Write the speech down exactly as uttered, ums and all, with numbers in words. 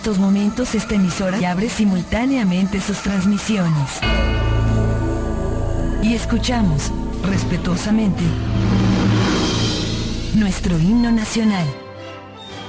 estos momentos esta emisora abre simultáneamente sus transmisiones. Y escuchamos, respetuosamente, nuestro himno nacional.